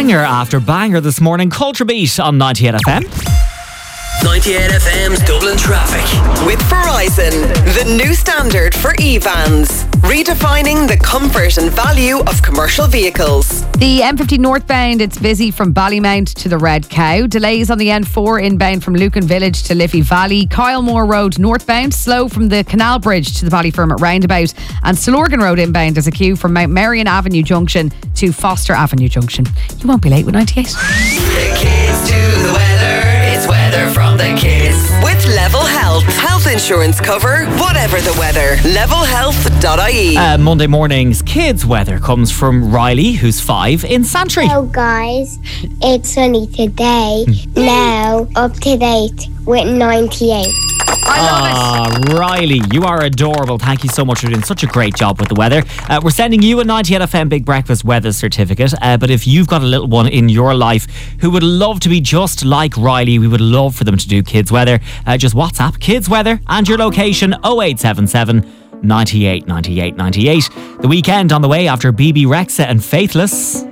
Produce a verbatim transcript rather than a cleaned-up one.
Banger after banger this morning. Culture Beat on ninety-eight F M. ninety-eight F M's Dublin Traffic. With Verizon, the new standard for e-vans. Redefining the comfort and value of commercial vehicles. The M fifty northbound, it's busy from Ballymount to the Red Cow. Delays on the N four inbound from Lucan Village to Liffey Valley. Kylemore Road northbound, slow from the Canal Bridge to the Ballyfermot roundabout. And Stillorgan Road inbound, there's a queue from Mount Marion Avenue Junction to Foster Avenue Junction. You won't be late with ninety-eight. The kids do the weather. It's weather from the kids. With Level Health. Health insurance cover, whatever the weather. level health dot I E. Uh, Monday morning's kids' weather comes from Riley, who's five, in Santry. Hello guys, it's sunny today. Now up to date with ninety-eight. Ah, Riley, you are adorable. Thank you so much for doing such a great job with the weather. Uh, we're sending you a ninety-eight F M Big Breakfast weather certificate. Uh, but if you've got a little one in your life who would love to be just like Riley, we would love for them to do kids' weather. Uh, just WhatsApp kids' weather and your location oh eight seven seven, ninety-eight, ninety-eight, ninety-eight. The weekend on the way after B B Rexa and Faithless.